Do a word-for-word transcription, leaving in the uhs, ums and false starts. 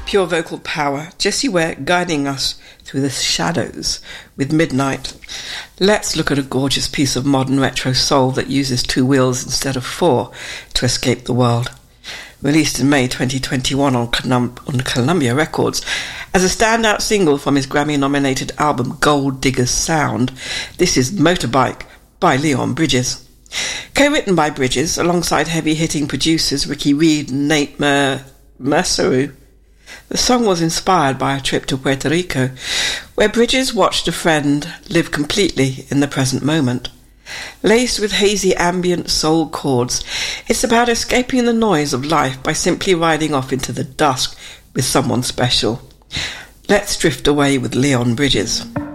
Pure vocal power, Jessie Ware guiding us through the shadows with Midnight. Let's look at a gorgeous piece of modern retro soul that uses two wheels instead of four to escape the world. Released in May twenty twenty-one on, Colum- on Columbia Records as a standout single from his Grammy-nominated album Gold Digger's Sound, this is Motorbike by Leon Bridges. Co-written by Bridges alongside heavy-hitting producers Ricky Reed and Nate Mer- Merceru. The song was inspired by a trip to Puerto Rico, where Bridges watched a friend live completely in the present moment. Laced with hazy ambient soul chords, it's about escaping the noise of life by simply riding off into the dusk with someone special. Let's drift away with Leon Bridges.